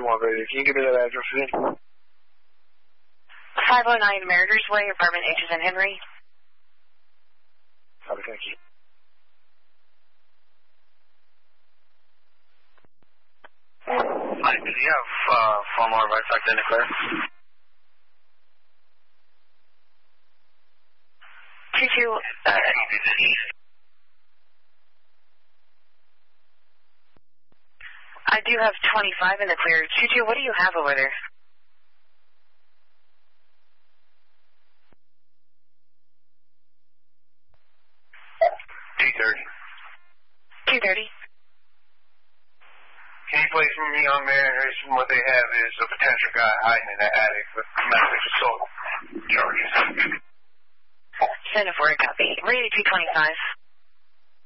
want, baby. Can you give me that address again? 509 Meritors Way, apartment H is in Henry. Copy, thank you. Hi, do you have 4 more right back in the clear? 22, I do have 25 in the clear. 22, what do you have over there? $230. Can you place me on there? What they have is a potential guy hiding in the attic with domestic assault charges. Send it for a copy. Ready 225.